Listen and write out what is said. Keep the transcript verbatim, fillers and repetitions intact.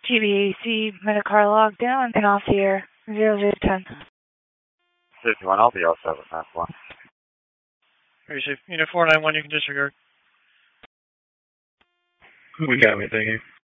G B A C, Metacar logged down and off the air, zero zero ten. fifty-one, I'll be all set with that one. Very safe. Unit four nine one, you can disregard. We got me, thank you.